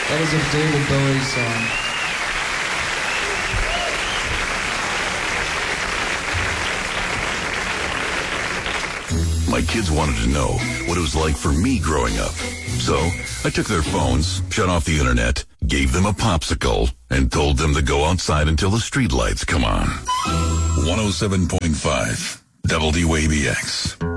That is a David Bowie song. My kids wanted to know what it was like for me growing up. So I took their phones, shut off the internet, gave them a popsicle, and told them to go outside until the streetlights come on. 107.5 WABX.